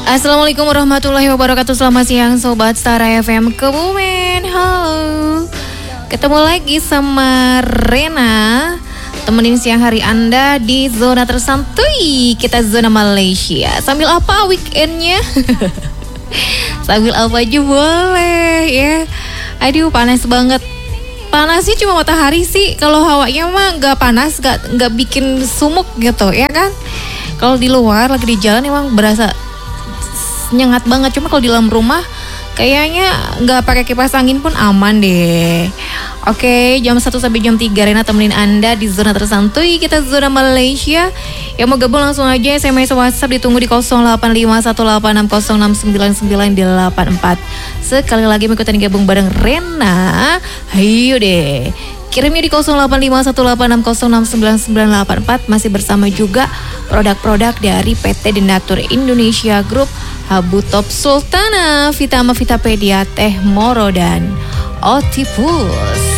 Assalamualaikum warahmatullahi wabarakatuh. Selamat siang Sobat Star FM Kebumen. Halo, ketemu lagi sama Rena, temenin siang hari Anda di zona tersantuy. Kita zona Malaysia. Sambil apa weekendnya? Sambil apa aja boleh ya. Aduh, panas banget. Panasnya cuma matahari sih. Kalau hawanya mah nggak panas, nggak bikin sumuk gitu ya kan. Kalau di luar lagi di jalan emang berasa nyengat banget. Cuma kalau di dalam rumah kayaknya nggak pakai kipas angin pun aman deh. Oke, jam 1 sampai jam 3 Rena temenin Anda di zona tersantuy. Kita zona Malaysia. Yang mau gabung langsung aja SMS WhatsApp ditunggu di 085186099984. Sekali lagi mengikuti gabung bareng Rena. Ayo deh. Kirimnya di 085186099984. Masih bersama juga produk-produk dari PT Denatur Indonesia Group, Habu Top Sultana, Vitama Vitapedia, Teh Moro dan Otipus.